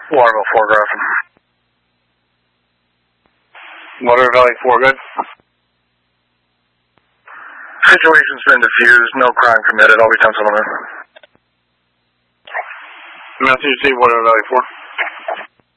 Waterville 4, Grafton. Water Valley 4, good. Situation's been diffused, no crime committed. I'll be 10 settlement. Massachusetts City, Water Valley 4.